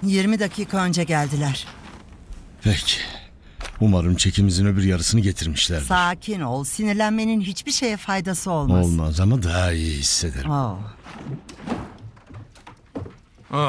20 dakika önce geldiler. Peki. Umarım çekimizin öbür yarısını getirmişlerdir. Sakin ol. Sinirlenmenin hiçbir şeye faydası olmaz. Olmaz ama daha iyi hissederim. Oh. Ah.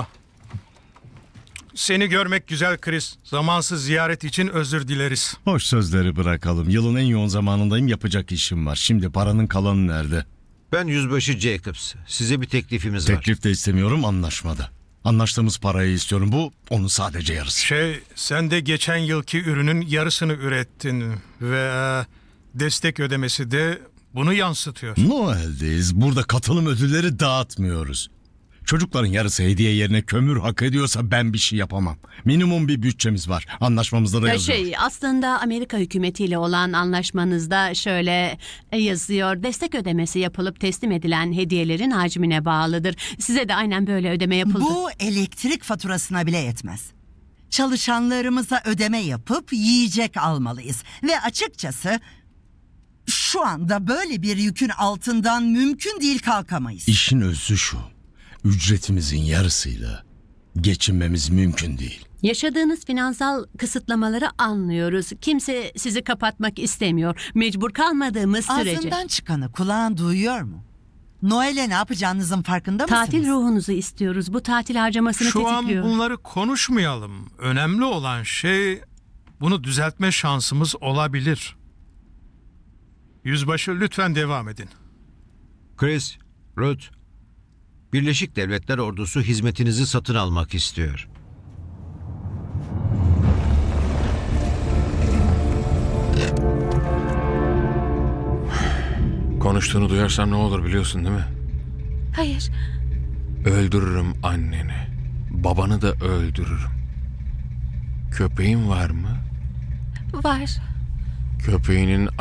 Seni görmek güzel Chris. Zamansız ziyaret için özür dileriz. Hoş sözleri bırakalım. Yılın en yoğun zamanındayım, yapacak işim var. Şimdi paranın kalanı nerede? Ben Yüzbaşı Jacobs. Size bir teklifimiz var. Teklif de istemiyorum, anlaşmada. Anlaştığımız parayı istiyorum. Bu onun sadece yarısı. Sen de geçen yılki ürünün yarısını ürettin ve destek ödemesi de bunu yansıtıyor. Noel'deyiz. Burada katılım ödülleri dağıtmıyoruz. Çocukların yarısı hediye yerine kömür hak ediyorsa ben bir şey yapamam. Minimum bir bütçemiz var. Anlaşmamızda da yazıyor. Aslında Amerika hükümetiyle olan anlaşmanızda şöyle yazıyor. Destek ödemesi yapılıp teslim edilen hediyelerin hacmine bağlıdır. Size de aynen böyle ödeme yapıldı. Bu elektrik faturasına bile yetmez. Çalışanlarımıza ödeme yapıp yiyecek almalıyız. Ve açıkçası şu anda böyle bir yükün altından mümkün değil kalkamayız. İşin özü şu. Ücretimizin yarısıyla geçinmemiz mümkün değil. Yaşadığınız finansal kısıtlamaları anlıyoruz. Kimse sizi kapatmak istemiyor. Mecbur kalmadığımız sürece. Ağzından çıkanı kulağın duyuyor mu? Noel'e ne yapacağınızın farkında mısınız? Tatil ruhunuzu istiyoruz. Bu tatil harcamasını Şu an tetikliyor. bunları konuşmayalım. Önemli olan şey bunu düzeltme şansımız olabilir. Yüzbaşı lütfen devam edin. Chris, Ruth, Birleşik Devletler Ordusu hizmetinizi satın almak istiyor. Konuştuğunu duyarsam ne olur biliyorsun değil mi? Hayır. Öldürürüm anneni. Babanı da öldürürüm. Köpeğin var mı? Var. Köpeğinin